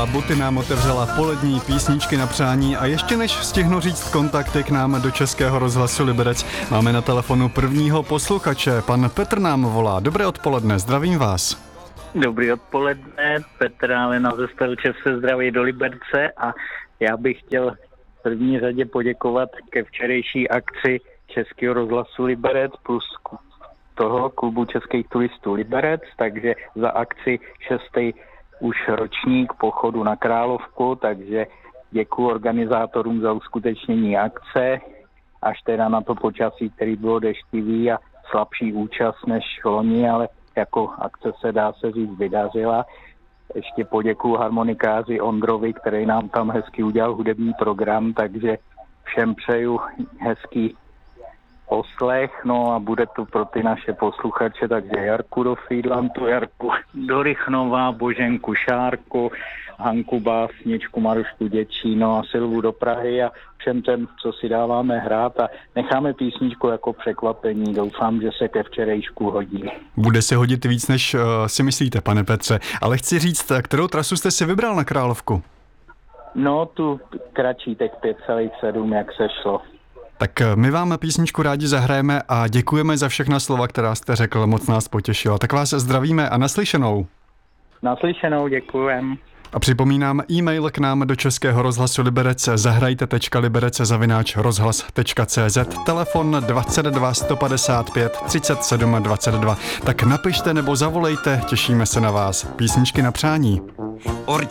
Labuty nám otevřela polední písničky na přání a ještě než stihnu říct kontakty k nám do Českého rozhlasu Liberec, máme na telefonu prvního posluchače. Pan Petr nám volá. Dobré odpoledne, zdravím vás. Dobrý odpoledne, Petr Alena ze Stelče se zdraví do Liberce a já bych chtěl v první řadě poděkovat ke včerejší akci Českého rozhlasu Liberec plus toho klubu českých turistů Liberec, takže za akci 6. už ročník pochodu na Královku, takže děkuji organizátorům za uskutečnění akce, až teda na to počasí, který bylo deštivý a slabší účast než loni, ale jako akce se dá se říct vydařila. Ještě poděkuji harmonikáři Ondrovi, který nám tam hezky udělal hudební program, takže všem přeju hezký poslech, no a bude to pro ty naše posluchače, takže Jarku do Frýdlantu, Jarku do Rychnova, Boženku Šárku, Hanku Básničku, Marušku Děčíno a Silvu do Prahy a všem těm, co si dáváme hrát a necháme písničku jako překvapení. Doufám, že se ke včerejšku hodí. Bude se hodit víc, než si myslíte, pane Petře, ale chci říct, kterou trasu jste si vybral na Královku? No, tu kratší, tak 5,7, jak se šlo. Tak my vám písničku rádi zahrajeme a děkujeme za všechna slova, která jste řekl, moc nás potěšila. Tak vás zdravíme a naslyšenou. Naslyšenou, děkujem. A připomínám e-mail k nám do Českého rozhlasu Liberec zahrajte.liberec@rozhlas.cz, telefon 22 155 37 22. Tak napište nebo zavolejte, těšíme se na vás. Písničky na přání.